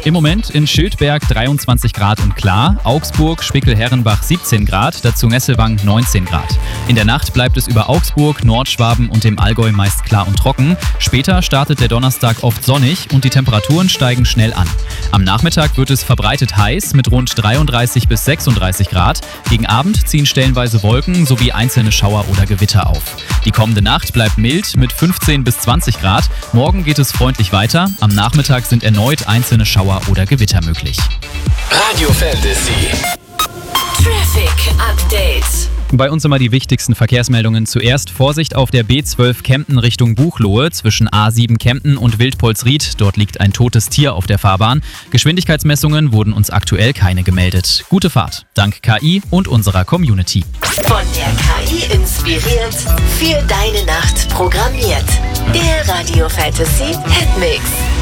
Im Moment in Schildberg 23 Grad und klar, Augsburg, Spickel-Herrenbach 17 Grad, dazu Nesselwang 19 Grad. In der Nacht bleibt es über Augsburg, Nordschwaben und dem Allgäu meist klar und trocken. Später startet der Donnerstag oft sonnig und die Temperaturen steigen schnell an. Am Nachmittag wird es verbreitet heiß mit rund 33 bis 36 Grad. Gegen Abend ziehen stellenweise Wolken sowie einzelne Schauer oder Gewitter auf. Die kommende Nacht bleibt mild mit 15 bis 20 Grad. Morgen geht es freundlich weiter. Am Nachmittag sind erneut einzelne Schauer oder Gewitter möglich. Radio Fantasy. Traffic Update. Bei uns immer die wichtigsten Verkehrsmeldungen. Zuerst Vorsicht auf der B12 Kempten Richtung Buchloe zwischen A7 Kempten und Wildpolsried. Dort liegt ein totes Tier auf der Fahrbahn. Geschwindigkeitsmessungen wurden uns aktuell keine gemeldet. Gute Fahrt, dank KI und unserer Community. Von der KI inspiriert, für deine Nacht programmiert. Der Radio Fantasy Hitmix.